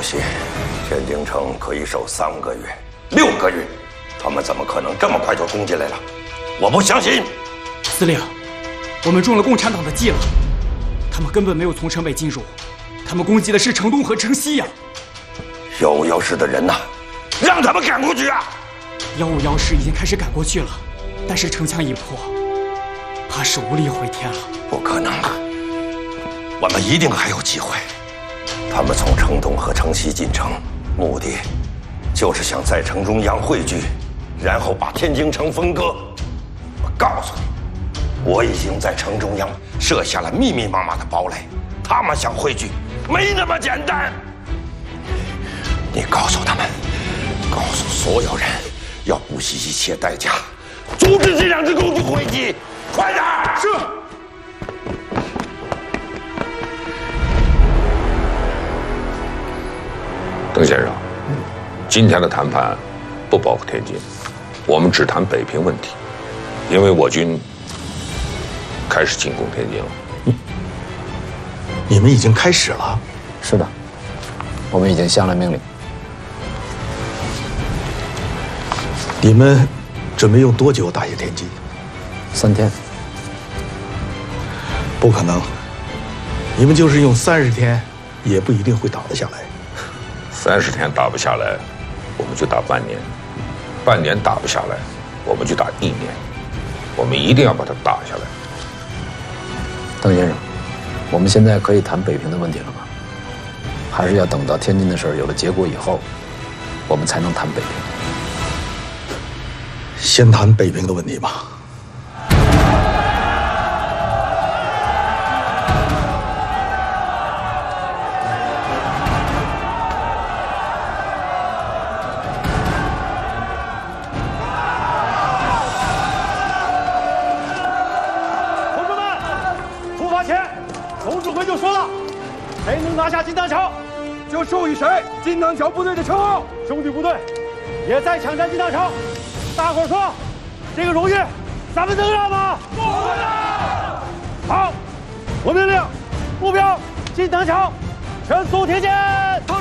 不行，天津城可以守3个月、6个月，他们怎么可能这么快就攻进来了？我不相信。 司令，我们中了共产党的计了，他们根本没有从城北进入，他们攻击的是城东和城西呀。 151师的人呐，让他们赶过去啊 ！151师已经开始赶过去了，但是城墙已破，怕是无力回天了。 不可能啊！我们一定还有机会。他们从城东和城西进城，目的就是想在城中央汇聚，然后把天津城分割。我告诉你，我已经在城中央设下了密密麻麻的堡垒，他们想汇聚，没那么简单。你告诉他们，告诉所有人，要不惜一切代价，阻止这2支共军汇集，快点！是。 邓先生，今天的谈判不包括天津，我们只谈北平问题，因为我军开始进攻天津了。 你们已经开始了？ 是的，我们已经下了命令。 你们准备用多久打下天津 ？3天。 不可能，你们就是用30天，也不一定会打得下来。 30天打不下来，我们就打半年；半年打不下来，我们就打1年。我们一定要把它打下来。 邓先生，我们现在可以谈北平的问题了吗？还是要等到天津的事儿有了结果以后，我们才能谈北平？ 先谈北平的问题吧。 同志们，出发前，总指挥就说了，谁能拿下金堂桥，就授予谁金堂桥部队的称号。兄弟部队也在抢占金堂桥。大伙儿说，这个荣誉咱们能让吗？不让！好，我命令，目标金堂桥，全速挺进。